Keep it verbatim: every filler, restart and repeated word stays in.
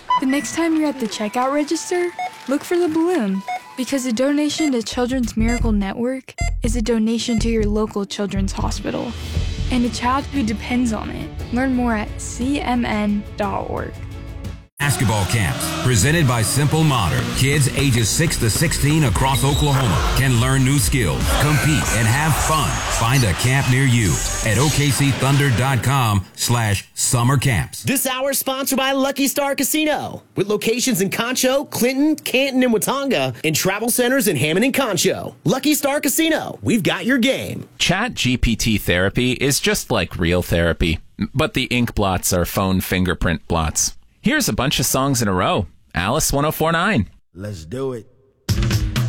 The next time you're at the checkout register, look for the balloon, because a donation to Children's Miracle Network is a donation to your local children's hospital and a child who depends on it. Learn more at c m n dot org. Basketball camps presented by Simple Modern. Kids ages six to sixteen across Oklahoma can learn new skills, compete, and have fun. Find a camp near you at o k c thunder dot com slash summer camps. This hour is sponsored by Lucky Star Casino, with locations in Concho, Clinton, Canton, and Watauga, and travel centers in Hammond and Concho. Lucky Star Casino, we've got your game. Chat G P T therapy is just like real therapy, but the ink blots are phone fingerprint blots. Here's a bunch of songs in a row. Alice one oh four point nine. Let's do it.